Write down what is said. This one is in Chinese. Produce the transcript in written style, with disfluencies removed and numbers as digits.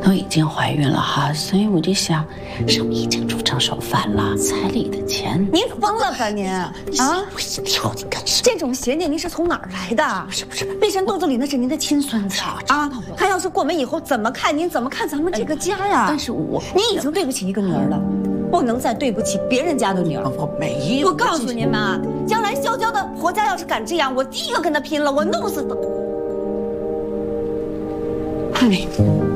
都已经怀孕了哈，所以我就想，生米已经煮成熟饭了，彩礼的钱， 您疯了吧您啊！ 挑你干什么？ 这种邪念您是从哪儿来的？ 不是， 碧晨肚子里那是您的亲孙子啊！他要是过门以后怎么看您，怎么看咱们这个家呀？ 但是您已经对不起一个女儿了，不能再对不起别人家的女儿。 我没有。 我告诉您们啊，将来潇潇的婆家要是敢这样，我第一个跟他拼了，我弄死他。 哎。